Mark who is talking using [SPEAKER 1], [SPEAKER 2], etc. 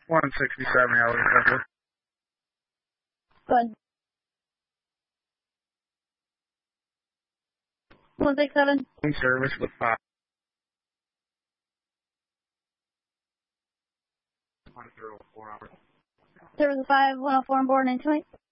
[SPEAKER 1] 167 hours, Central.
[SPEAKER 2] Good. 167.
[SPEAKER 1] In service with 5. 104 hours.
[SPEAKER 2] Service 5, 104 on board, 928.